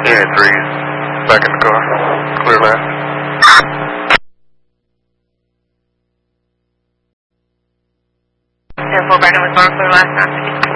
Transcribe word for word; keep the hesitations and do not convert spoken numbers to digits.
Unit three, back in the car. Clear last. ten four back in the car, clear last, nine fifty.